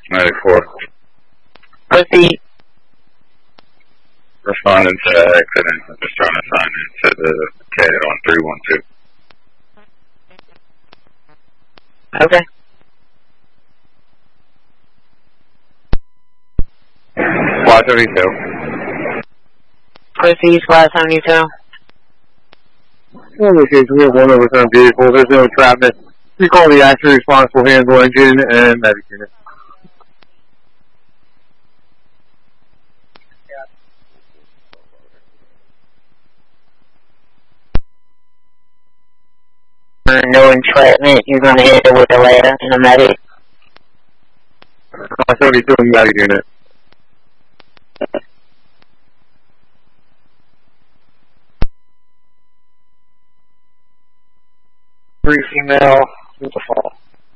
94. Proceed. Responding to accident. I'm just trying to sign into the CAD on 312. Okay. Squad 32. Proceed, Squad 72. Location, we have one overturned vehicle. There's no entrapment. We call the actually responsible handle engine and medic unit. No entrapment. You're going to hit it with a ladder and a medic. 32 in medic unit. Three female with a fall.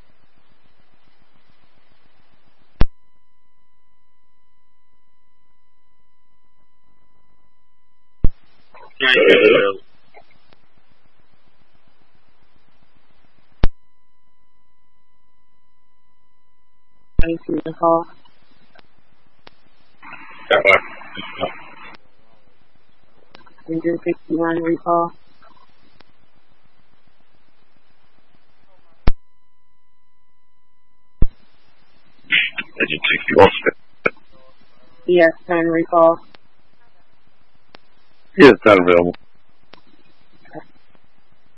Thank you, Nicole. Got one. 161 recall. Agent 61. Yes, 10 recall. Yes, not available.